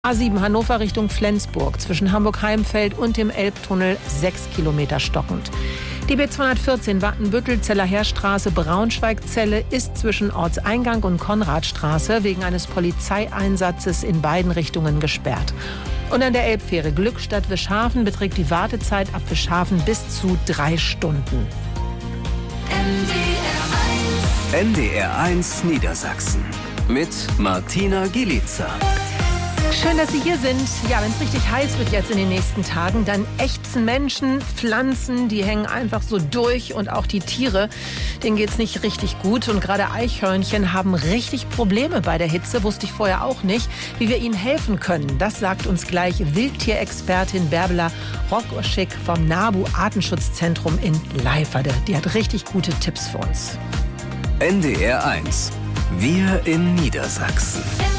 A7 Hannover Richtung Flensburg, zwischen Hamburg-Heimfeld und dem Elbtunnel 6 Kilometer stockend. Die B214 Wattenbüttel-Zellerheerstraße Braunschweig-Celle ist zwischen Ortseingang und Konradstraße wegen eines Polizeieinsatzes in beiden Richtungen gesperrt. Und an der Elbfähre Glückstadt-Wischhafen beträgt die Wartezeit ab Wischhafen bis zu 3 Stunden. NDR1 Niedersachsen mit Martina Gielitzer. Schön, dass Sie hier sind. Ja, wenn es richtig heiß wird jetzt in den nächsten Tagen, dann ächzen Menschen, Pflanzen, die hängen einfach so durch und auch die Tiere, denen geht's nicht richtig gut. Und gerade Eichhörnchen haben richtig Probleme bei der Hitze, wusste ich vorher auch nicht, wie wir ihnen helfen können. Das sagt uns gleich Wildtierexpertin Bärbela Rogoschik vom NABU Artenschutzzentrum in Leiferde. Die hat richtig gute Tipps für uns. NDR1, wir in Niedersachsen.